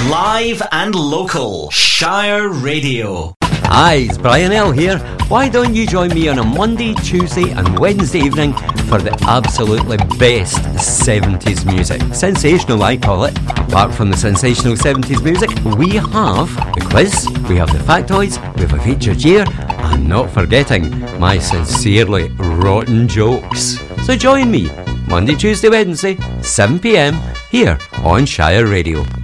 Live and local. Shire Radio. Hi, it's Brian L here. Why don't you join me on a Monday, Tuesday and Wednesday evening for the absolutely best 70s music. Sensational, I call it. Apart from the sensational 70s music, we have the quiz, we have the factoids, we have a featured year, and not forgetting my sincerely rotten jokes. So join me, Monday, Tuesday, Wednesday, 7pm, here on Shire Radio.